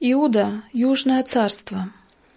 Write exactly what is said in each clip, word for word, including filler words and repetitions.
Иуда – Южное царство.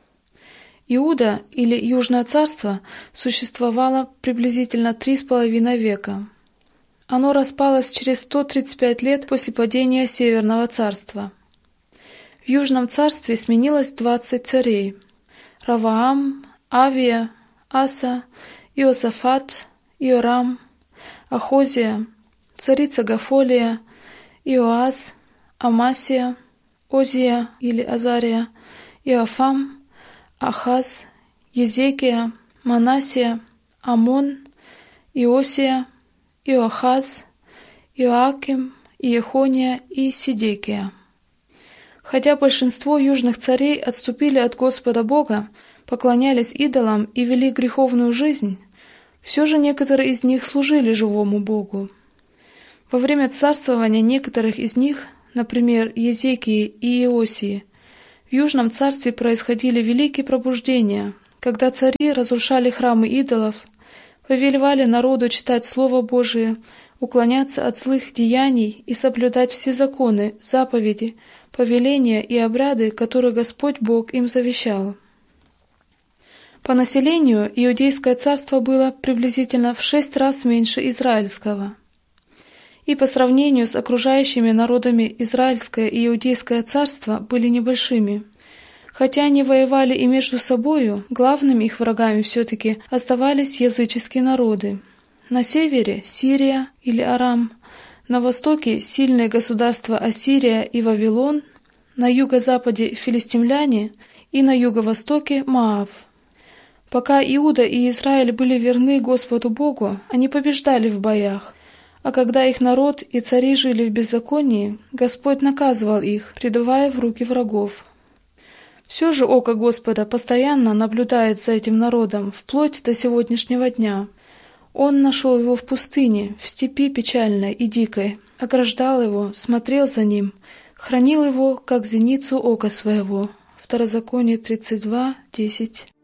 Иуда или Южное царство существовало приблизительно три с половиной века. Оно распалось через сто тридцать пять лет после падения Северного царства. В Южном царстве сменилось двадцать царей – Раваам, Авия, Аса, Иосафат, Иорам, Ахозия, царица Гафолия, Иоас, Амасия, Озия или Азария, Иофам, Ахаз, Езекия, Манасия, Амон, Иосия, Иоахаз, Иоаким, Иехония и Сидекия. Хотя большинство южных царей отступили от Господа Бога, поклонялись идолам и вели греховную жизнь, все же некоторые из них служили живому Богу. Во время царствования некоторых из них, например, Езекии и Иосии, в Южном царстве происходили великие пробуждения, когда цари разрушали храмы идолов, повелевали народу читать Слово Божие, уклоняться от злых деяний и соблюдать все законы, заповеди, повеления и обряды, которые Господь Бог им завещал. По населению Иудейское царство было приблизительно в шесть раз меньше израильского. И по сравнению с окружающими народами Израильское и Иудейское царство были небольшими. Хотя они воевали и между собою, главными их врагами все-таки оставались языческие народы. На севере – Сирия или Арам, на востоке – сильные государства Ассирия и Вавилон, на юго-западе – филистимляне и на юго-востоке – Моав. Пока Иуда и Израиль были верны Господу Богу, они побеждали в боях, а когда их народ и цари жили в беззаконии, Господь наказывал их, предавая в руки врагов. Все же око Господа постоянно наблюдает за этим народом, вплоть до сегодняшнего дня. Он нашел его в пустыне, в степи печальной и дикой, ограждал его, смотрел за ним, хранил его, как зеницу ока своего. Второзаконие тридцать два, десять.